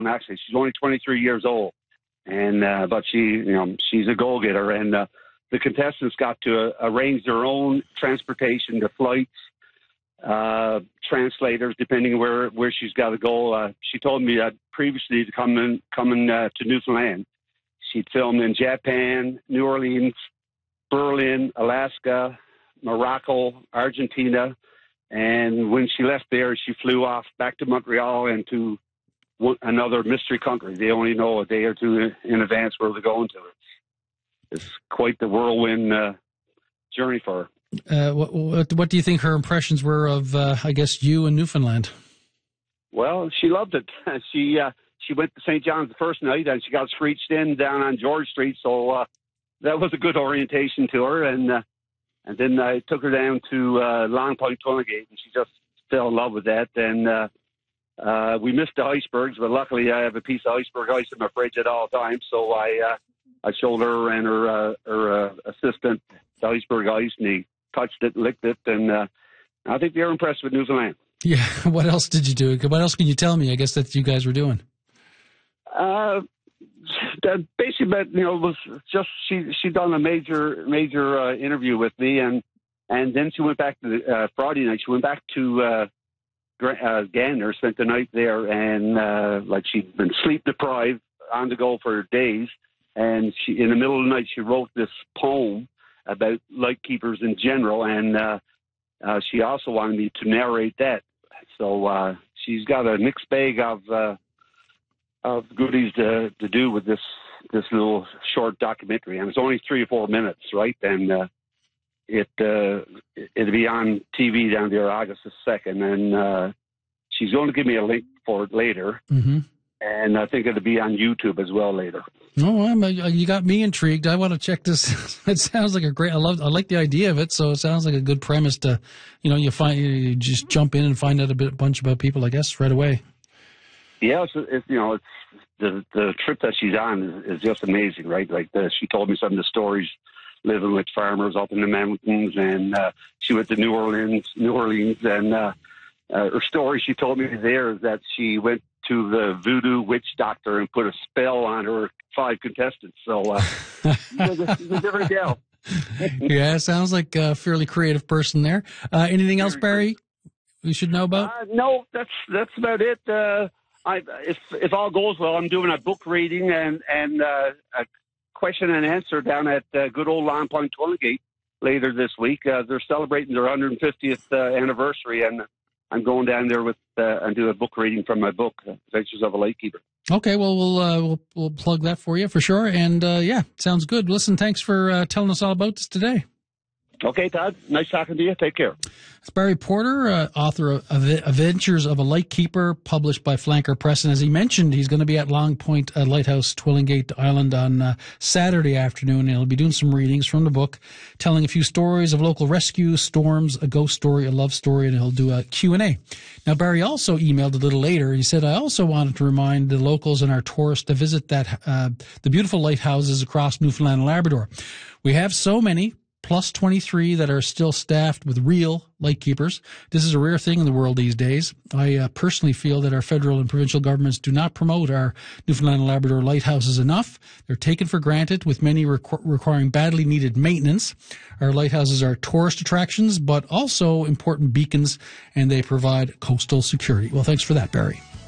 actually. She's only 23 years old, and but she's a go-getter. And the contestants got to arrange their own transportation, the flights, translators, depending where she's got to go. She told me that previously to coming to Newfoundland, she'd filmed in Japan, New Orleans, Berlin, Alaska, Morocco, Argentina, and when she left there, she flew off back to Montreal and to another mystery country. They only know a day or two in advance where they're going to. It's quite the whirlwind journey for her. What do you think her impressions were of, I guess, you and Newfoundland? Well, she loved it. She went to St. John's the first night, and she got screeched in down on George Street, so that was a good orientation to her. And then I took her down to Long Point Tullingate, and she just fell in love with that. And we missed the icebergs, but luckily I have a piece of iceberg ice in my fridge at all times, so I showed her and her assistant the iceberg ice, and he touched it, licked it, and I think they were impressed with Newfoundland. Yeah. What else did you do? What else can you tell me, I guess, that you guys were doing? Basically, it was just she done a major interview with me, and then she went back to Friday night. She went back to Gander, spent the night there, and like she'd been sleep deprived, on the go for days, and she in the middle of the night she wrote this poem about lightkeepers in general, and she also wanted me to narrate that. So she's got a mixed bag of goodies to do with this little short documentary, and it's only 3 or 4 minutes, right? And it'll be on TV down there August the 2nd, and she's going to give me a link for it later, and I think it'll be on YouTube as well later. Oh, you got me intrigued. I want to check this. It sounds like I like the idea of it. So it sounds like a good premise to, you just jump in and find out a bunch about people, I guess, right away. Yeah, it's the trip that she's on is just amazing, right? Like she told me some of the stories living with farmers up in the mountains, and she went to New Orleans, and her story she told me there is that she went to the voodoo witch doctor and put a spell on her 5 contestants. So she's a different gal. Yeah, sounds like a fairly creative person there. Anything else, Barry, we should know about? No, that's about it. If all goes well, I'm doing a book reading and a question and answer down at good old Long Point Tullingate later this week. They're celebrating their 150th anniversary, and I'm going down there and do a book reading from my book, Adventures of a Lightkeeper. Okay, well, we'll plug that for you for sure. And yeah, sounds good. Listen, thanks for telling us all about this today. Okay, Todd. Nice talking to you. Take care. It's Barry Porter, author of Adventures of a Lightkeeper, published by Flanker Press. And as he mentioned, he's going to be at Long Point Lighthouse, Tullingate Island on Saturday afternoon. And he'll be doing some readings from the book, telling a few stories of local rescue, storms, a ghost story, a love story, and he'll do a Q&A. Now, Barry also emailed a little later. He said, I also wanted to remind the locals and our tourists to visit the beautiful lighthouses across Newfoundland and Labrador. We have so many, plus 23 that are still staffed with real lightkeepers. This is a rare thing in the world these days. I personally feel that our federal and provincial governments do not promote our Newfoundland and Labrador lighthouses enough. They're taken for granted, with many requiring badly needed maintenance. Our lighthouses are tourist attractions, but also important beacons, and they provide coastal security. Well, thanks for that, Barry.